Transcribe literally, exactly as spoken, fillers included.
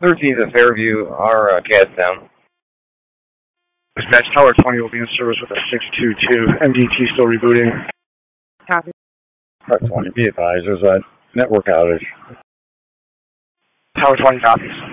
thirteenth at Fairview, our uh, C A D's down. Dispatch Tower twenty will be in service with a six two two. M D T still rebooting. Copy. Tower twenty, be advised, there's a network outage. Tower twenty copies.